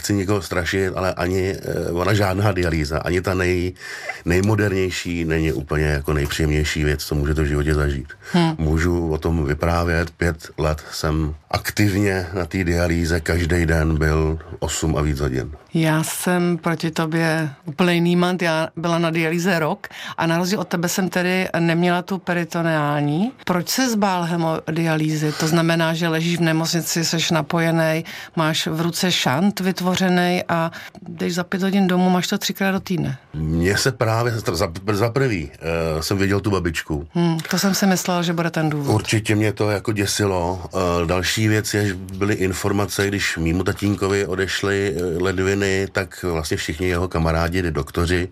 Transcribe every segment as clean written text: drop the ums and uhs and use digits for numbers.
nechci nikoho strašit, ale ani ona žádná dialýza, ani ta nejmodernější není úplně jako nejpříjemnější věc, co můžete v životě zažít. Můžu o tom vyprávět, 5 let jsem aktivně na té dialýze, každý den byl 8 a víc hodin. Já jsem proti tobě úplně jiný mant, já byla na dialýze rok a na rozdíl od tebe jsem tedy neměla tu peritoneální. Proč se zbál hemodialýzy? To znamená, že ležíš v nemocnici, seš napojený, máš v ruce šant vytvořený a jdeš za 5 hodin domů, máš to 3krát do týdne. Mně se právě za prvý jsem viděl tu babičku. To jsem si myslela, že bude ten důvod. Určitě mě to jako děsilo. Další věc je, že byly informace, když mému tatínkovi odešly ledviny, tak vlastně všichni jeho kamarádi, doktoři,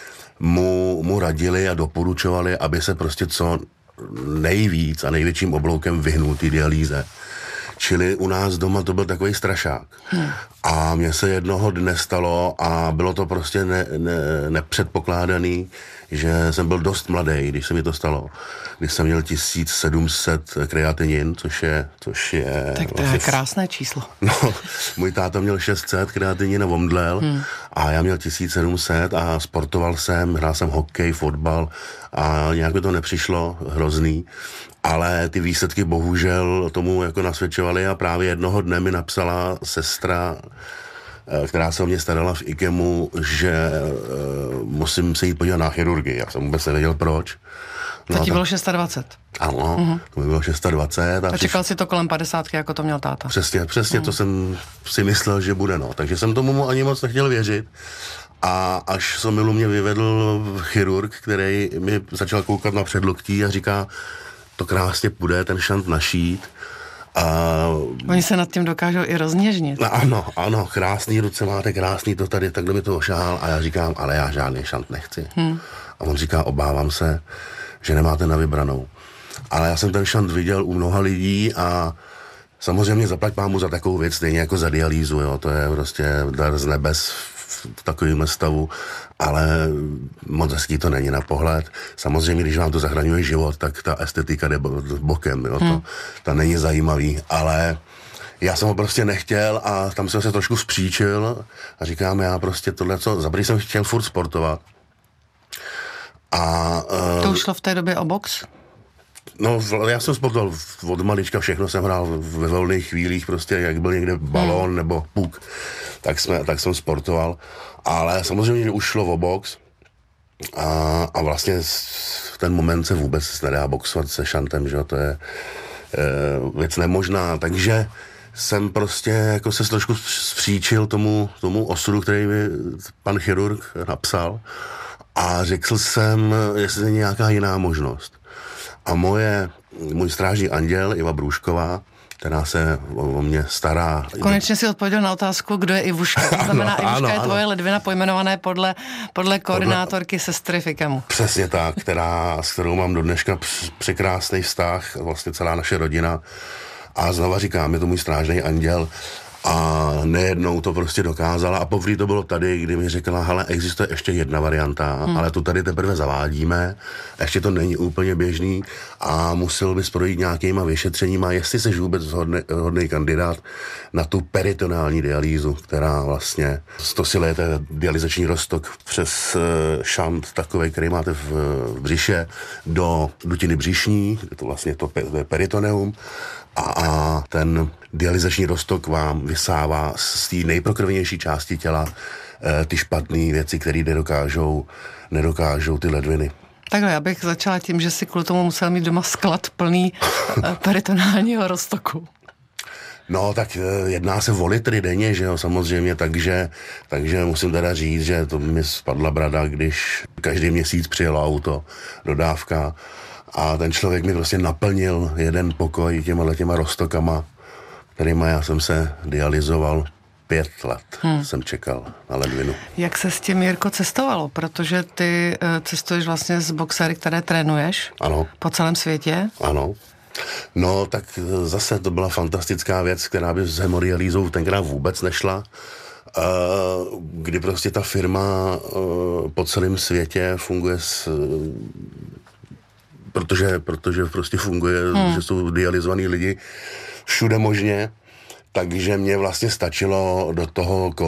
mu radili a doporučovali, aby se prostě co nejvíc a největším obloukem vyhnul té dialýze. Čili u nás doma to byl takový strašák. A mně se jednoho dne stalo a bylo to prostě nepředpokládaný, že jsem byl dost mladý, když se mi to stalo. Když jsem měl 1700 kreatinin, což je tak to je krásné číslo. No, můj táta měl 600 kreatinin a omdlel a já měl 1700 a sportoval jsem, hrál jsem hokej, fotbal a nějak mi to nepřišlo hrozný. Ale ty výsledky bohužel tomu jako nasvědčovaly a právě jednoho dne mi napsala sestra, která se o mě starala v IKEMu, že musím se jít podívat na chirurgii. Já jsem vůbec nevěděl proč. No, to ti bylo 26. Ano, to mi bylo 26. A čekal si to kolem 50, jako to měl táta. Přesně, to jsem si myslel, že bude, no. Takže jsem tomu ani moc nechtěl věřit. A až z omylu mě vyvedl chirurg, který mi začal koukat na předloktí a říká, to krásně půjde, ten šant našít. Oni se nad tím dokážou i rozněžnit. Ano, krásný ruce máte, krásný to tady, takhle mi to ošahal a já říkám, ale já žádný šant nechci. A on říká, obávám se, že nemáte na vybranou. Ale já jsem ten šant viděl u mnoha lidí a samozřejmě zaplať pámu za takovou věc, stejně jako za dialýzu, jo, to je prostě dar z nebes v takovémhle stavu, ale moc hezký to není na pohled. Samozřejmě, když vám to zachraňuje život, tak ta estetika jde bokem, jo, to není zajímavý, ale já jsem ho prostě nechtěl a tam jsem se trošku vzpříčil a říkám, já prostě tohle, co, zaprý jsem chtěl furt sportovat. To už šlo v té době o box? No, já jsem sportoval od malička, všechno jsem hrál ve volných chvílích, prostě jak byl někde balón nebo puk, tak jsem sportoval, ale samozřejmě, že už šlo o box a vlastně v ten moment se vůbec nedá boxovat se šantem, že to je věc nemožná, takže jsem prostě jako se trošku zpříčil tomu osudu, který mi pan chirurg napsal a řekl jsem, jestli je nějaká jiná možnost. A můj strážní anděl, Iva Brůšková, která se o mě stará. Konečně si odpověděl na otázku, kdo je Ivuška. To znamená, Ivuška je tvoje ledvina pojmenované podle koordinátorky sestry v IKEMu. Přesně tak, s kterou mám do dneška překrásný vztah, vlastně celá naše rodina. A znova říkám, je to můj strážný anděl. A nejednou to prostě dokázala a poprvé to bylo tady, kdy mi řekla, hele, existuje ještě jedna varianta, ale tu tady teprve zavádíme, ještě to není úplně běžný a musel bys projít nějakýma vyšetřeníma, jestli jsi vůbec vhodný kandidát na tu peritoneální dialýzu, která vlastně, to si léte dialyzační roztok přes šant takovej, který máte v břiše, do dutiny břišní, je to vlastně to peritoneum, a ten dialyzační roztok vám vysává z té nejprokrvenější části těla ty špatné věci, které nedokážou ty ledviny. Takhle, já bych začala tím, že si kvůli tomu musel mít doma sklad plný peritonálního roztoku. No, tak jedná se o litry denně, že jo, samozřejmě, takže musím teda říct, že to mi spadla brada, když každý měsíc přijelo auto, dodávka, a ten člověk mi prostě naplnil jeden pokoj těma roztokama, kterýma já jsem se dialyzoval 5 let. Jsem čekal na ledvinu. Jak se s tím, Jirko, cestovalo? Protože ty cestuješ vlastně s boxery, které trénuješ. Ano. Po celém světě. Ano. No, tak zase to byla fantastická věc, která by s hemodialýzou tenkrát vůbec nešla. Kdy prostě ta firma po celém světě funguje protože prostě funguje, že jsou dialyzovaný lidi všude možně, takže mě vlastně stačilo do toho